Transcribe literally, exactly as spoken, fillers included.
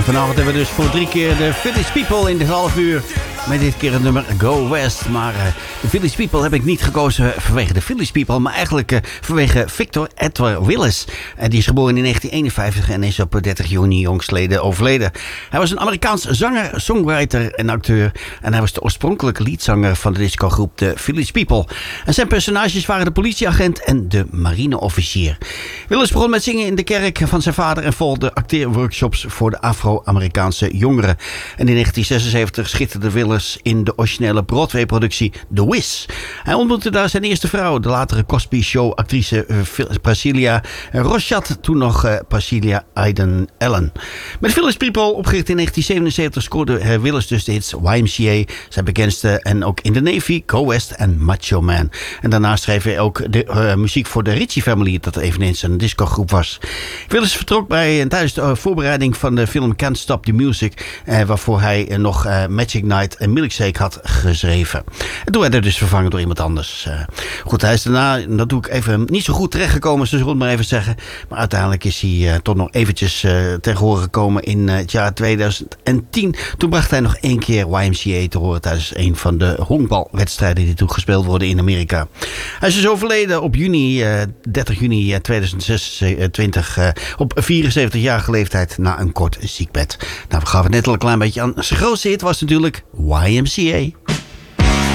vanavond hebben we dus voor drie keer de Village People in de half uur. Met dit keer het nummer Go West. Maar uh, de Village People heb ik niet gekozen vanwege de Village People. Maar eigenlijk uh, vanwege Victor Edward Willis. Uh, die is geboren in negentien eenenvijftig en is op dertig juni jongstleden overleden. Hij was een Amerikaans zanger, songwriter en acteur. En hij was de oorspronkelijke liedzanger van de discogroep The Village People. En zijn personages waren de politieagent en de marineofficier. Willis begon met zingen in de kerk van zijn vader en volgde acteerworkshops voor de Afro-Amerikaanse jongeren. En in negentien zesenzeventig schitterde Willis in de originele Broadway-productie The Wiz. Hij ontmoette daar zijn eerste vrouw, de latere Cosby Show-actrice Priscilla Rochat, toen nog uh, Priscilla Aiden Allen. Met Village People, opgericht in negentien zevenenzeventig, scoorde Willis dus de hits Y M C A, zijn bekendste, en ook In the Navy, Go West en Macho Man. En daarna schreef hij ook de uh, muziek voor de Ritchie Family, dat eveneens een discogroep was. Willis vertrok bij en tijdens de uh, voorbereiding van de film Can't Stop the Music, uh, waarvoor hij uh, nog uh, Magic Night en Milkshake had geschreven. En toen werd hij dus vervangen door iemand anders. Uh, goed, hij is daarna, dat doe ik even, niet zo goed terechtgekomen, zo zullen we het maar even zeggen. Maar uiteindelijk is hij uh, toch nog eventjes uh, tegen horen gekomen in uh, het jaar tweeduizend tien. Toen bracht hij nog één keer Y M C A te horen tijdens een van de honkbalwedstrijden die toen gespeeld worden in Amerika. Hij is dus overleden op juni, uh, dertig juni tweeduizend zesentwintig uh, op vierenzeventigjarige leeftijd na een kort ziekbed. Nou, we gaven net al een klein beetje aan. Zijn grootste hit was natuurlijk Y M C A.